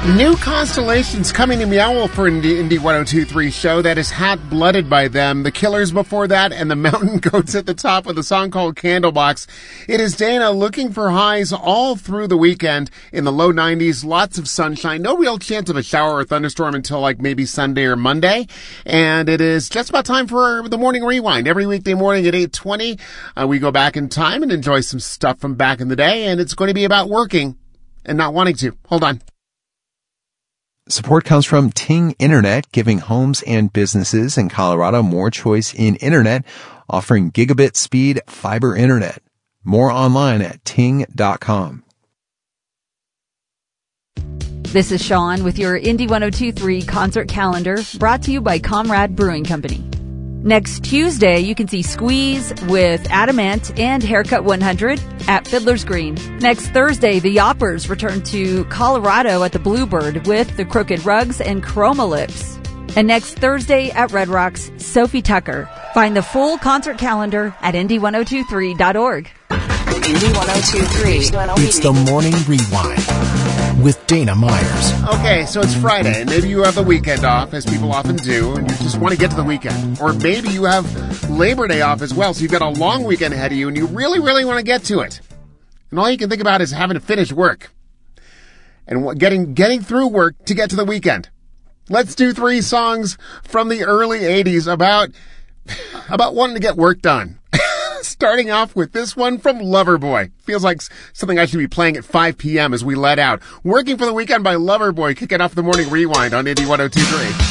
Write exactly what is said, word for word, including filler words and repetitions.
New constellations coming to Meow for Indie, Indie ten twenty-three show. That is Hot-Blooded by them. The Killers before that, and the Mountain Goats at the top with a song called Candlebox. It is Dana looking for highs all through the weekend in the low nineties. Lots of sunshine. No real chance of a shower or thunderstorm until like maybe Sunday or Monday. And it is just about time for the Morning Rewind. Every weekday morning at eight twenty, uh, we go back in time and enjoy some stuff from back in the day. And it's going to be about working and not wanting to. Hold on. Support comes from Ting Internet, giving homes and businesses in Colorado more choice in internet, offering gigabit speed fiber internet. More online at ting dot com. This is Sean with your Indie ten twenty-three concert calendar, brought to you by Comrade Brewing Company. Next Tuesday, you can see Squeeze with Adamant and Haircut one hundred at Fiddler's Green. Next Thursday, the Yoppers return to Colorado at the Bluebird with the Crooked Rugs and Chroma Lips. And next Thursday at Red Rocks, Sophie Tucker. Find the full concert calendar at indie ten twenty-three dot org. Indie ten twenty-three. It's the Morning Rewind with Dana Myers. Okay, so it's Friday, and maybe you have the weekend off, as people often do, and you just want to get to the weekend. Or maybe you have Labor Day off as well, so you've got a long weekend ahead of you, and you really, really want to get to it. And all you can think about is having to finish work. And getting getting through work to get to the weekend. Let's do three songs from the early eighties about, about wanting to get work done. Starting off with this one from Loverboy. Feels like something I should be playing at five p.m. as we let out. Working for the Weekend by Loverboy, kicking off the Morning Rewind on Indie ten twenty-three.